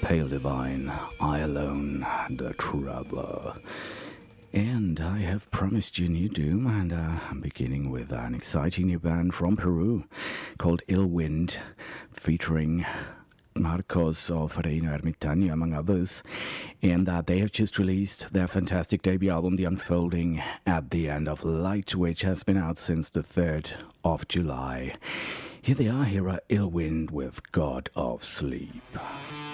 Pale Divine, I Alone, The Traveler. And I have promised you new doom, and I'm beginning with an exciting new band from Peru called Ill Wind, featuring Marcos of Reino Ermitaño, among others. And they have just released their fantastic debut album, The Unfolding at the End of Light, which has been out since the 3rd of July. Here they are, here are Ill Wind with God of Sleep.